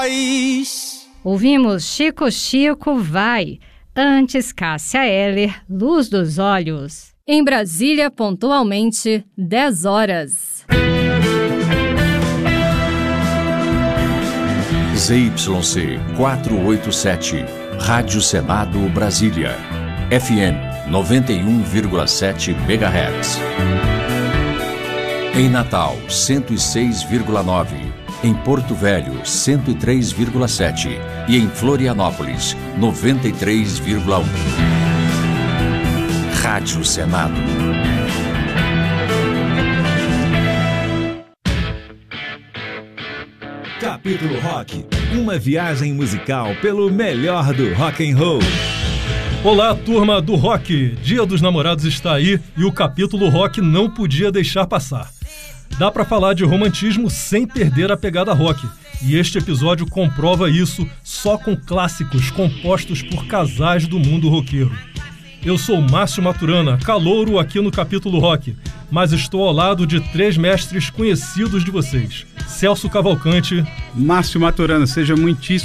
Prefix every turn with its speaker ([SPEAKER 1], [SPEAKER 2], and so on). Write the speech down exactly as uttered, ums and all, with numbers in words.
[SPEAKER 1] voz.
[SPEAKER 2] Ouvimos Chico Chico Vai, antes Cássia Eller, Luz dos Olhos.
[SPEAKER 3] Em Brasília, pontualmente, dez horas.
[SPEAKER 4] Z Y C quatrocentos e oitenta e sete, Rádio Senado Brasília, F M noventa e um vírgula sete megahertz. Em Natal, cento e seis vírgula nove. Em Porto Velho, cento e três vírgula sete. E em Florianópolis, noventa e três vírgula um. Rádio Senado.
[SPEAKER 5] Capítulo Rock, uma viagem musical pelo melhor do rock and roll.
[SPEAKER 6] Olá, turma do rock! Dia dos Namorados está aí e o Capítulo Rock não podia deixar passar. Dá pra falar de romantismo sem perder a pegada rock, e este episódio comprova isso só com clássicos compostos por casais do mundo roqueiro. Eu sou Márcio Maturana, calouro aqui no Capítulo Rock, mas estou ao lado de três mestres conhecidos de vocês. Celso Cavalcante.
[SPEAKER 7] Márcio Maturana, seja muitíssimo